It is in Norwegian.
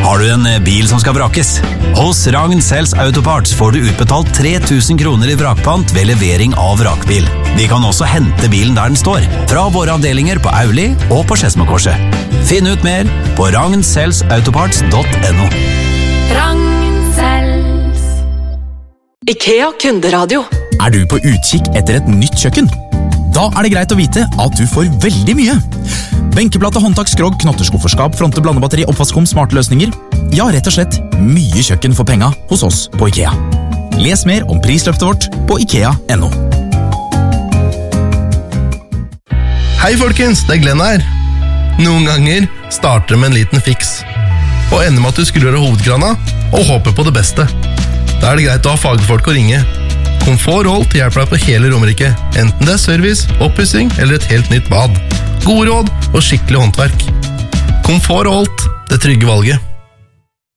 Har du en bil som skal vrakes? Hos Ragn Sells Autoparts får du utbetalt 3000 kroner i vrakpant ved levering av vrakbil. Vi kan også hente bilen der den står, fra våre avdelinger på Auli og på Skedsmokorset. Finn ut mer på ragnsellsautoparts.no. Ragn Sells. IKEA kunderadio. Er du på utkikk etter et nytt kjøkken? Da er det greit å vite at du får veldig mye. Benkeplate, håndtak, skrog, knotterskufferskap, fronte, blandebatteri, oppvaskkum, smarte løsninger. Ja, rett og slett mye kjøkken for penga hos oss på IKEA. Les mer om prisløftet vårt på IKEA.no. Hei folkens, det er Glenn her. Noen ganger starter det med en liten fiks, og ender med at du skrur av hovedkrana og håper på det beste. Da er det greit å ha fagfolk å ringe. Komfort Holt hjelper deg på hele Romerike, enten det er service, oppussing eller et helt nytt bad. Gode råd og skikkelig håndverk. Komfort Holt, det trygge valget.